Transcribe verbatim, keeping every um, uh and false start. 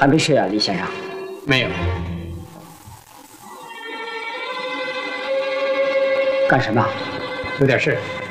还没睡啊，李先生？ 没有。 干什么？ 有点事。